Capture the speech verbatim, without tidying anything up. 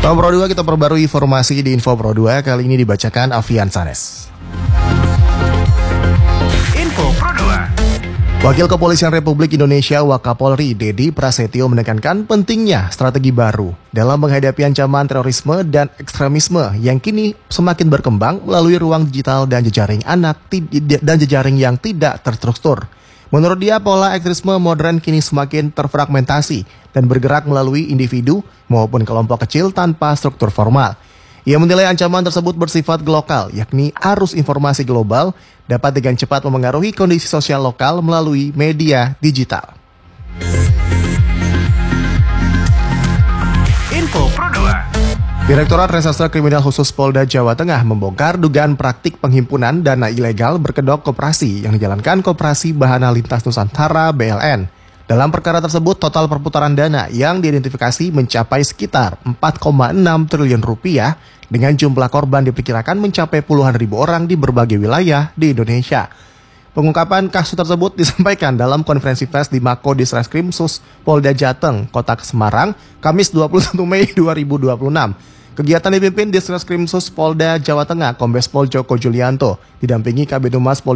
Salam Pro dua, kita perbarui informasi di Info Pro dua. Kali ini dibacakan Avian Sanes. Info Pro dua. Wakil Kepolisian Republik Indonesia Wakapolri Dedi Prasetyo menekankan pentingnya strategi baru dalam menghadapi ancaman terorisme dan ekstremisme yang kini semakin berkembang melalui ruang digital dan jejaring anak dan jejaring yang tidak terstruktur. Menurut dia, pola ekstremisme modern kini semakin terfragmentasi dan bergerak melalui individu maupun kelompok kecil tanpa struktur formal. Ia menilai ancaman tersebut bersifat global, yakni arus informasi global dapat dengan cepat memengaruhi kondisi sosial lokal melalui media digital. Info Pro dua. Direktorat Reserse Kriminal Khusus Polda Jawa Tengah membongkar dugaan praktik penghimpunan dana ilegal berkedok koperasi yang dijalankan Koperasi Bahana Lintas Nusantara B L N. Dalam perkara tersebut, total perputaran dana yang diidentifikasi mencapai sekitar empat koma enam triliun rupiah dengan jumlah korban diperkirakan mencapai puluhan ribu orang di berbagai wilayah di Indonesia. Pengungkapan kasus tersebut disampaikan dalam konferensi pers di Mako Ditreskrimsus Polda Jateng, Kota Semarang, Kamis dua puluh satu Mei dua ribu dua puluh enam. Kegiatan dipimpin Ditreskrimsus Polda Jawa Tengah, Kombes Pol Joko Julianto, didampingi Kabid Humas Polda